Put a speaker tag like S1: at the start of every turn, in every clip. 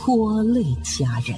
S1: 拖累家人。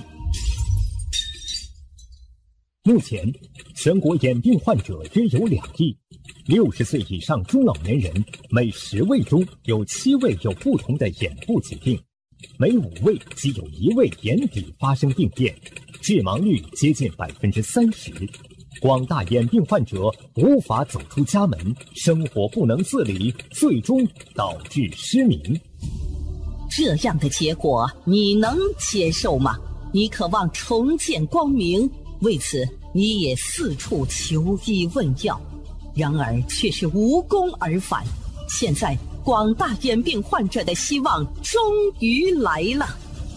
S2: 目前，全国眼病患者约有2亿，60岁以上中老年人每10位中有7位有不同的眼部疾病，每5位即有1位眼底发生病变，致盲率接近30%。广大眼病患者无法走出家门，生活不能自理，最终导致失明。
S1: 这样的结果你能接受吗？你渴望重见光明，为此你也四处求医问药，然而却是无功而返。现在广大眼病患者的希望终于来了。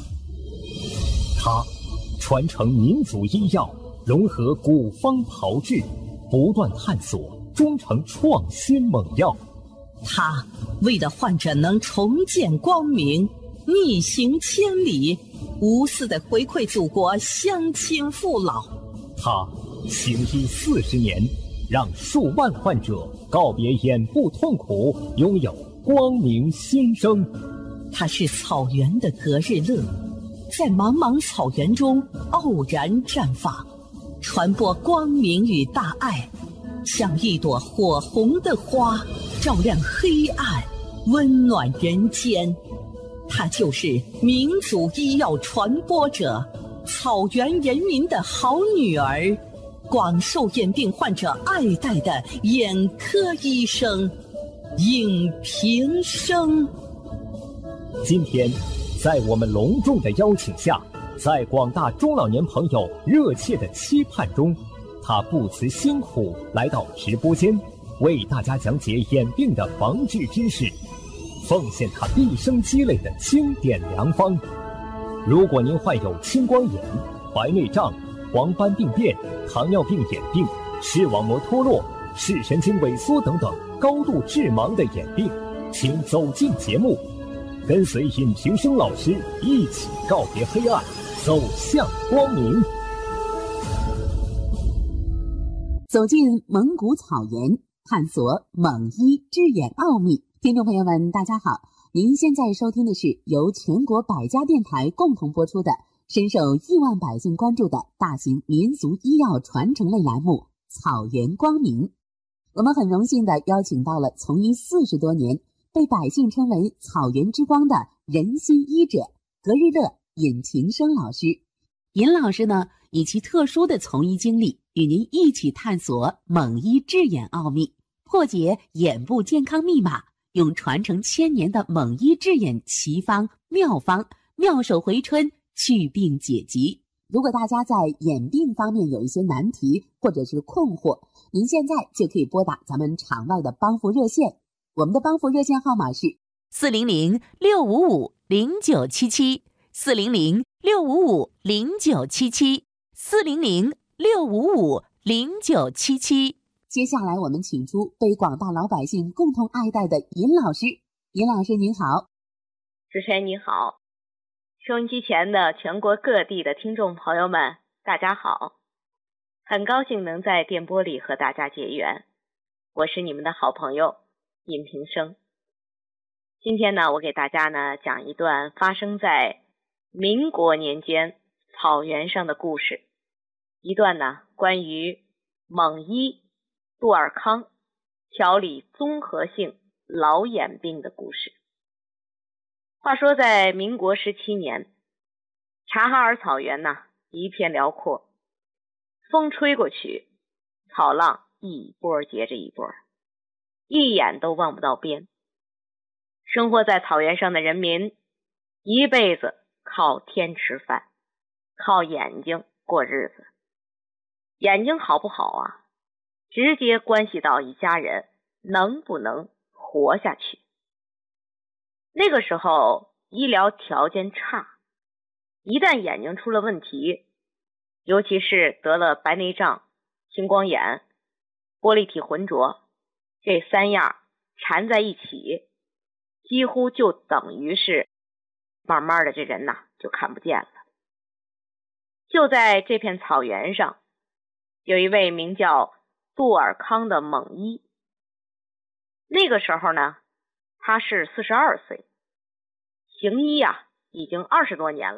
S2: 他传承民族医药，融合古方炮制，不断探索，终成创新猛药。
S1: 他为了患者能重见光明，逆行千里，无私的回馈祖国乡亲父老。
S2: 他行医40年，让数万患者告别眼部痛苦，拥有光明新生。
S1: 他是草原的隔日乐，在茫茫草原中傲然绽放，传播光明与大爱，像一朵火红的花，照亮黑暗，温暖人间。他就是民族医药传播者，草原人民的好女儿，广受眼病患者爱戴的眼科医生尹平生。
S2: 今天，在我们隆重的邀请下，在广大中老年朋友热切的期盼中，他不辞辛苦来到直播间，为大家讲解眼病的防治知识，奉献他毕生积累的经典良方。如果您患有青光眼、白内障、黄斑病变、糖尿病眼病、视网膜脱落、视神经萎缩等等高度致盲的眼病，请走进节目，跟随尹平生老师一起告别黑暗，走向光明。
S3: 走进蒙古草原，探索蒙医治眼奥秘。听众朋友们，大家好，您现在收听的是由全国百家电台共同播出的深受亿万百姓关注的大型民族医药传承类栏目《草原光明》。我们很荣幸地邀请到了从医40多年，被百姓称为草原之光的人心医者隔日乐尹平生老师。尹老师呢，以其特殊的从医经历，与您一起探索蒙医治眼奥秘，破解眼部健康密码，用传承1000年的蒙医治眼奇方妙方，妙手回春，祛病解疾。如果大家在眼病方面有一些难题或者是困惑，您现在就可以拨打咱们场外的帮扶热线，我们的帮扶热线号码是
S4: 400-655-0977，400-655-0977。
S3: 接下来我们请出被广大老百姓共同爱戴的尹老师。尹老师您好。
S4: 主持人你好，收音机前的全国各地的听众朋友们大家好，很高兴能在电波里和大家结缘，我是你们的好朋友尹平生。今天呢，我给大家呢讲一段发生在民国年间草原上的故事，一段呢关于蒙医杜尔康调理综合性老眼病的故事。话说在民国17年，察哈尔草原呢一片辽阔，风吹过去，草浪一波接着一波，一眼都望不到边。生活在草原上的人民一辈子靠天吃饭，靠眼睛过日子。眼睛好不好啊，直接关系到一家人能不能活下去。那个时候医疗条件差，一旦眼睛出了问题，尤其是得了白内障、青光眼、玻璃体浑浊，这3样缠在一起，几乎就等于是慢慢的这人呐就看不见了。就在这片草原上，有一位名叫杜尔康的蒙医。那个时候呢，他是42岁，行医啊已经20多年了。